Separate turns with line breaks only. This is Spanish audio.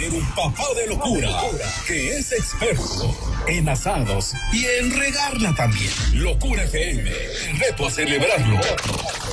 tener un papá de locura que es experto en asados y en regarla también. Locura FM, el reto a celebrarlo.